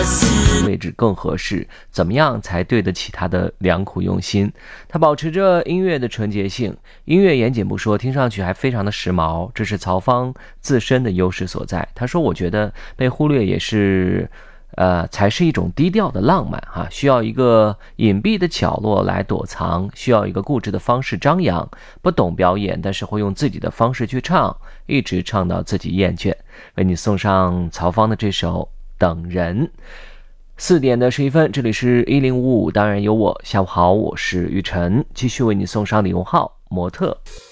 位置更合适，怎么样才对得起他的良苦用心。他保持着音乐的纯洁性，音乐严谨不说，听上去还非常的时髦，这是曹芳自身的优势所在。他说我觉得被忽略也是才是一种低调的浪漫哈，需要一个隐蔽的角落来躲藏，需要一个固执的方式张扬，不懂表演，但是会用自己的方式去唱，一直唱到自己厌倦。为你送上曹芳的这首等人。4点的11分，这里是1055，当然有我。下午好，我是雨晨，继续为你送上李荣浩模特。